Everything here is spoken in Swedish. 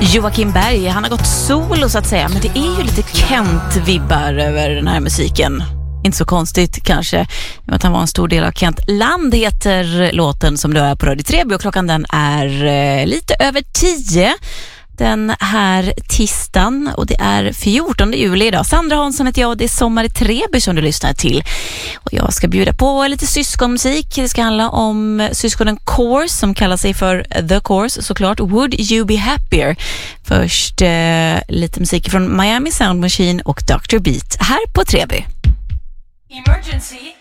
Joakim Berg, han har gått solo så att säga, men det är ju lite Kent-vibbar över den här musiken. Inte så konstigt kanske, att han var en stor del av Kent. Land heter låten som du är på Radio Treby och klockan den är lite över 10 den här tisdagen och det är 14 juli idag. Sandra Hansson heter jag och det är Sommar i Treby som du lyssnar till. Och jag ska bjuda på lite syskonmusik. Det ska handla om syskonen Course som kallar sig för The Course såklart. Would You Be Happier? Först lite musik från Miami Sound Machine och Dr. Beat här på Treby. Emergency